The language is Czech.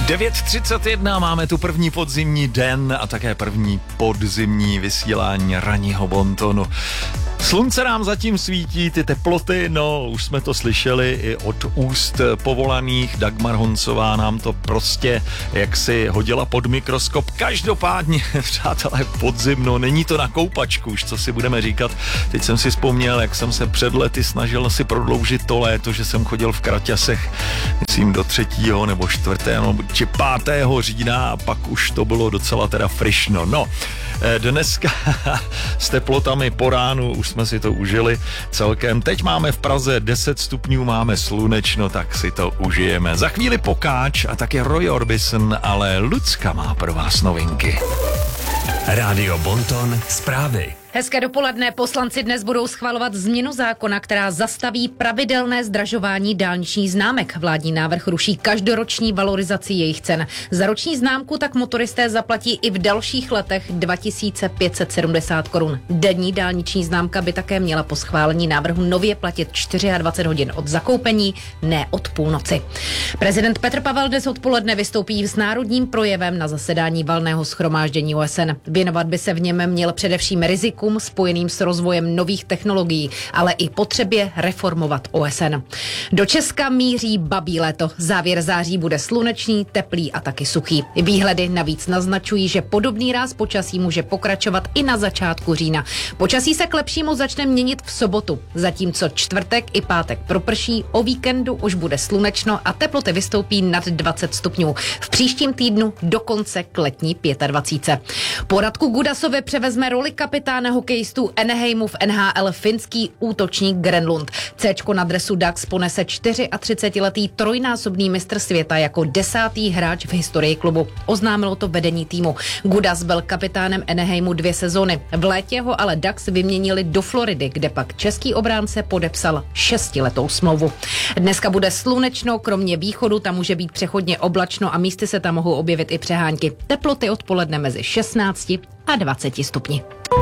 9:31, máme tu první podzimní den a také první podzimní vysílání ranního bontonu. Slunce nám zatím svítí, ty teploty, no už jsme to slyšeli i od úst povolaných, Dagmar Honcová nám to prostě jaksi hodila pod mikroskop. Každopádně, přátelé, podzimno, není to na koupačku, už co si budeme říkat. Teď jsem si vzpomněl, jak jsem se před lety snažil si prodloužit to léto, že jsem chodil v kraťasech, myslím do 3. nebo 4. či 5. října a pak už to bylo docela teda frišno. No, dneska s teplotami po ránu už jsme si to užili celkem. Teď máme v Praze 10 stupňů, máme slunečno, tak si to užijeme. Za chvíli Pokáč a také Roy Orbison, ale Lucka má pro vás novinky. Rádio Bonton, zprávy. Hezké dopoledne. Poslanci dnes budou schvalovat změnu zákona, která zastaví pravidelné zdražování dálničních známek. Vládní návrh ruší každoroční valorizaci jejich cen. Za roční známku tak motoristé zaplatí i v dalších letech 2570 korun. Denní dálniční známka by také měla po schválení návrhu nově platit 24 hodin od zakoupení, ne od půlnoci. Prezident Petr Pavel dnes odpoledne vystoupí s národním projevem na zasedání valného shromáždění OSN. Věnovat by se v něm měl především rizikům spojeným s rozvojem nových technologií, ale i potřebě reformovat OSN. Do Česka míří babí léto. Závěr září bude slunečný, teplý a taky suchý. Výhledy navíc naznačují, že podobný ráz počasí může pokračovat i na začátku října. Počasí se k lepšímu začne měnit v sobotu, zatímco čtvrtek i pátek proprší, o víkendu už bude slunečno a teploty vystoupí nad 20 stupňů. V příštím týdnu dokonce k letní 25. Po Radku Gudasovi převezme roli kapitána hokejistů Anaheimu v NHL finský útočník Grenlund. Céčko na dresu Ducks ponese 34letý trojnásobný mistr světa jako 10. hráč v historii klubu. Oznámilo to vedení týmu. Gudas byl kapitánem Anaheimu 2 sezony. V létě ho ale Ducks vyměnili do Floridy, kde pak český obránce podepsal 6letou smlouvu. Dneska bude slunečno, kromě východu tam může být přechodně oblačno a místy se tam mohou objevit i přehánky. Teploty odpoledne mezi 16 a 20 stupni.